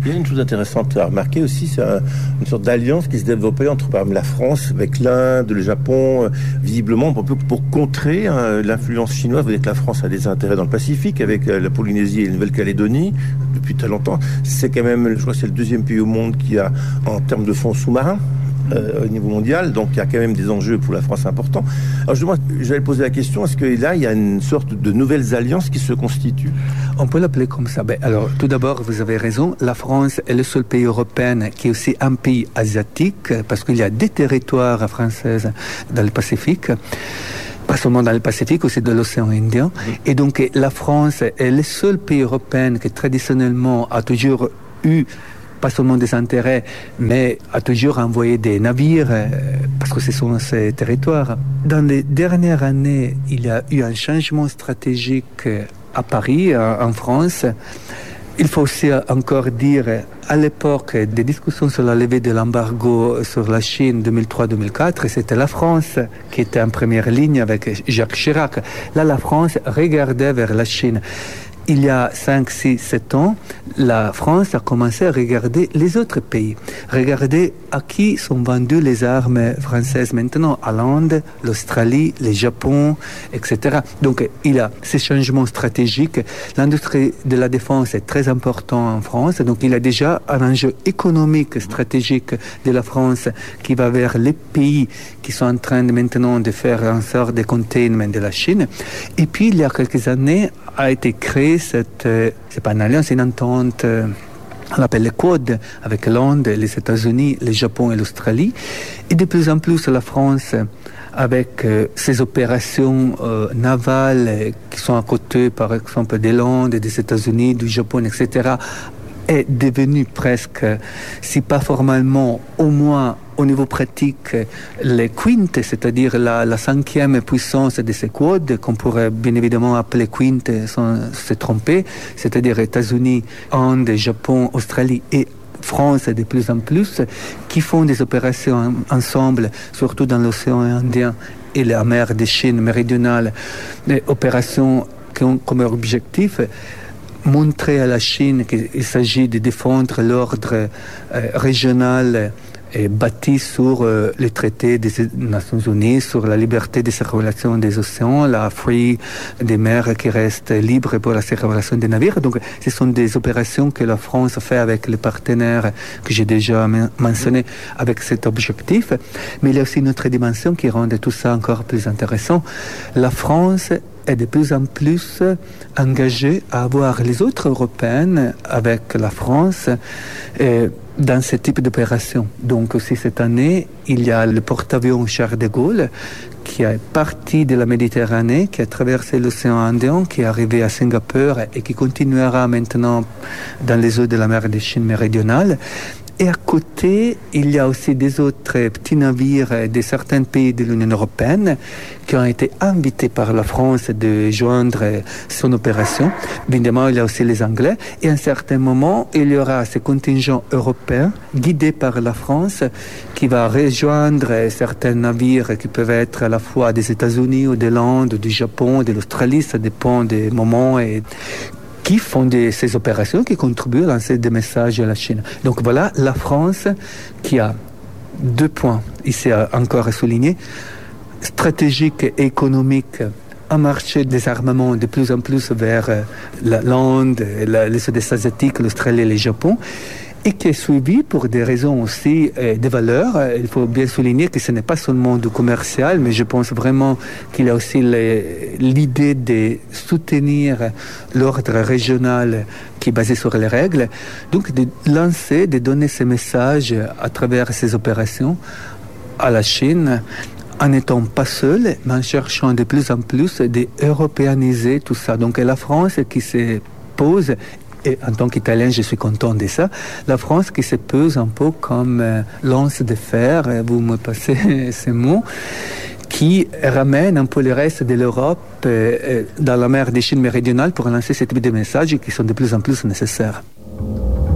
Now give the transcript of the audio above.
Il y a une chose intéressante à remarquer aussi, c'est une sorte d'alliance qui se développait entre par exemple, la France avec l'Inde, le Japon, visiblement pour contrer l'influence chinoise. Vous voyez que la France a des intérêts dans le Pacifique avec la Polynésie et la Nouvelle-Calédonie depuis très longtemps. C'est quand même, je crois que c'est le deuxième pays au monde qui a, en termes de fonds sous-marins, au niveau mondial, donc il y a quand même des enjeux pour la France importants. Alors justement, j'allais poser la question, est-ce que là, il y a une sorte de nouvelles alliances qui se constituent? On peut l'appeler comme ça. Alors, tout d'abord, vous avez raison, la France est le seul pays européen qui est aussi un pays asiatique, parce qu'il y a des territoires français dans le Pacifique. Pas seulement dans le Pacifique, aussi de l'océan Indien. Et donc, la France est le seul pays européen qui traditionnellement a toujours eu pas seulement des intérêts, mais a toujours envoyé des navires, parce que ce sont ces territoires. Dans les dernières années, il y a eu un changement stratégique à Paris, en France. Il faut aussi encore dire, à l'époque des discussions sur la levée de l'embargo sur la Chine 2003-2004, c'était la France qui était en première ligne avec Jacques Chirac. Là, la France regardait vers la Chine. Il y a 5, 6, 7 ans, la France a commencé à regarder les autres pays. Regarder à qui sont vendues les armes françaises maintenant, à l'Inde, l'Australie, le Japon, etc. Donc, il y a ces changements stratégiques. L'industrie de la défense est très importante en France. Donc, il y a déjà un enjeu économique, stratégique de la France qui va vers les pays qui sont en train maintenant de faire en sorte de containment de la Chine. Et puis, il y a quelques années, a été créée c'est pas une alliance, c'est une entente, on l'appelle le Quad, avec l'Inde, les États-Unis, le Japon et l'Australie. Et de plus en plus, la France, avec ses opérations navales qui sont à côté, par exemple, de l'Inde, des États-Unis, du Japon, etc., est devenue presque, si pas formellement, au moins au niveau pratique, les quintes, c'est-à-dire la cinquième puissance de ces quads, qu'on pourrait bien évidemment appeler quintes sans se tromper, c'est-à-dire États-Unis, Inde, Japon, Australie et France de plus en plus, qui font des opérations ensemble, surtout dans l'océan Indien et la mer de Chine méridionale, des opérations qui ont comme objectif montrer à la Chine qu'il s'agit de défendre l'ordre régional bâti sur les traités des Nations Unies, sur la liberté de circulation des océans, la fuite des mers qui restent libres pour la circulation des navires. Donc, ce sont des opérations que la France fait avec les partenaires que j'ai déjà mentionné avec cet objectif. Mais il y a aussi une autre dimension qui rend tout ça encore plus intéressant. La France est de plus en plus engagée à avoir les autres Européennes avec la France dans ce type d'opération. Donc aussi cette année, il y a le porte-avions Charles de Gaulle qui est parti de la Méditerranée, qui a traversé l'océan Indien, qui est arrivé à Singapour et qui continuera maintenant dans les eaux de la mer de Chine méridionale. Et à côté, il y a aussi des autres petits navires de certains pays de l'Union européenne qui ont été invités par la France de joindre son opération. Évidemment, il y a aussi les Anglais. Et à un certain moment, il y aura ce contingent européen guidé par la France qui va rejoindre certains navires qui peuvent être à la fois des États-Unis ou de l'Inde, du Japon, de l'Australie. Ça dépend des moments et qui font ces opérations, qui contribuent à lancer des messages à la Chine. Donc voilà, la France qui a 2 points, ici encore à souligner, stratégique et économique, un marché des armements de plus en plus vers l'Inde, les Sud-Est asiatiques, l'Australie et le Japon, et qui est suivi pour des raisons aussi de valeur. Il faut bien souligner que ce n'est pas seulement du commercial, mais je pense vraiment qu'il y a aussi l'idée de soutenir l'ordre régional qui est basé sur les règles. Donc de lancer, de donner ces messages à travers ces opérations à la Chine, en n'étant pas seul, mais en cherchant de plus en plus d'européaniser tout ça. Donc la France qui se pose, et en tant qu'Italien, je suis content de ça. La France qui se pose un peu comme lance de fer, vous me passez ces mots, qui ramène un peu le reste de l'Europe dans la mer de Chine méridionale pour lancer ce type de messages qui sont de plus en plus nécessaires.